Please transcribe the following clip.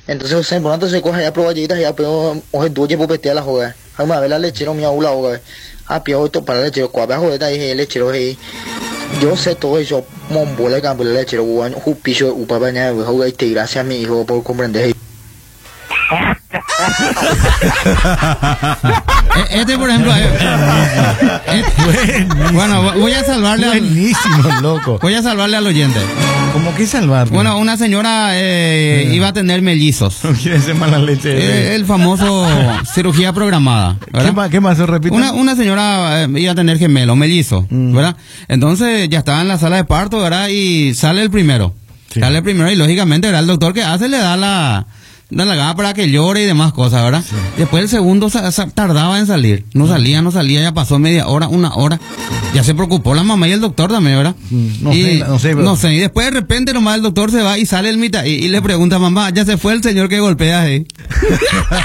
Entonces, se por tanto se coge ya proballitas ya pero oje duye popete la joda. Además, ver la lechero mi aula hoga. A pio to para lechero kwa ba joda y lechero y yo sé todo eso, mombola campo lechero, un piso upabanya, joga y te gracias mi hijo por comprender. Este por ejemplo bueno, voy a salvarle buenísimo, loco. Voy a salvarle al oyente. ¿Cómo que salvarle? Bueno, una señora iba a tener mellizos. No quiere ser mala leche. El famoso cirugía programada, ¿verdad? ¿Qué más se repite? Una señora iba a tener gemelos, mellizos, ¿verdad? Entonces ya estaba en la sala de parto, ¿verdad? Y sale el primero. Sí. Sale el primero y lógicamente, ¿verdad? El doctor que hace le da la gama para que llore y demás cosas, ¿verdad? Sí. Después el segundo tardaba en salir. No salía, ya pasó media hora, una hora. Ya se preocupó la mamá y el doctor también, ¿verdad? No sé. Y después de repente nomás el doctor se va y sale el mitad y le pregunta a mamá, ya se fue el señor que golpea ahí.